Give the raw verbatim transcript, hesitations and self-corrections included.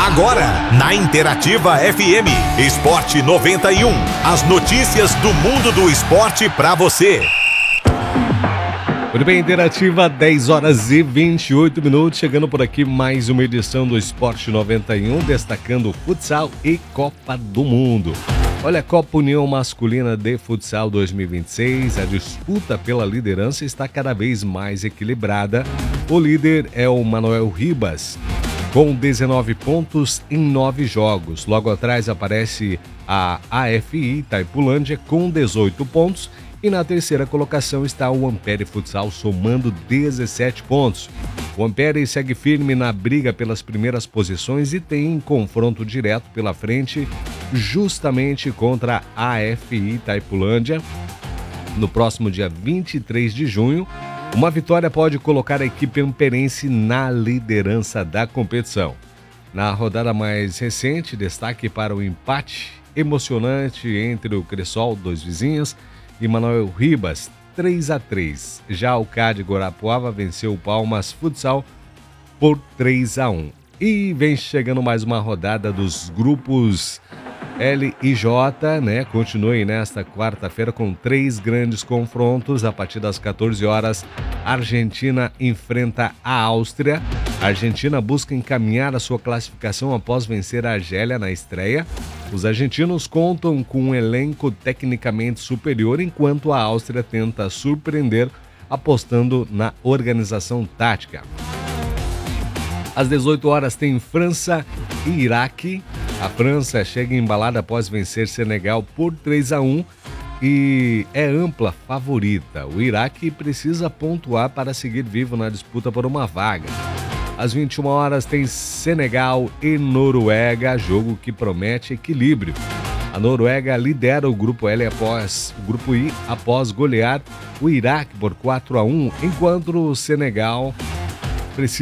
Agora, na Interativa F M, Esporte noventa e um. As notícias do mundo do esporte pra você. Muito bem, Interativa, dez horas e vinte e oito minutos, chegando por aqui mais uma edição do Esporte noventa e um, destacando futsal e Copa do Mundo. Olha, a Copa União Masculina de Futsal dois mil e vinte e seis, a disputa pela liderança está cada vez mais equilibrada. O líder é o Manuel Ribas, com dezenove pontos em nove jogos. Logo atrás aparece a A F I Itaipulândia com dezoito pontos. E na terceira colocação está o Ampere Futsal, somando dezessete pontos. O Ampere segue firme na briga pelas primeiras posições e tem confronto direto pela frente, justamente contra a A F I Itaipulândia. No próximo dia vinte e três de junho, uma vitória pode colocar a equipe amperense na liderança da competição. Na rodada mais recente, destaque para o empate emocionante entre o Cressol, dois vizinhos, e Manuel Ribas, três a três. Já o C A D Guarapuava venceu o Palmas Futsal por três a um. E vem chegando mais uma rodada dos grupos L e J, né? Continue nesta quarta-feira com três grandes confrontos. A partir das quatorze horas, a Argentina enfrenta a Áustria. A Argentina busca encaminhar a sua classificação após vencer a Argélia na estreia. Os argentinos contam com um elenco tecnicamente superior, enquanto a Áustria tenta surpreender apostando na organização tática. Às dezoito horas tem França e Iraque. A França chega embalada após vencer Senegal por três a um e é ampla favorita. O Iraque precisa pontuar para seguir vivo na disputa por uma vaga. Às vinte e uma horas tem Senegal e Noruega, jogo que promete equilíbrio. A Noruega lidera o grupo L após o grupo I após golear o Iraque por quatro a um, enquanto o Senegal precisa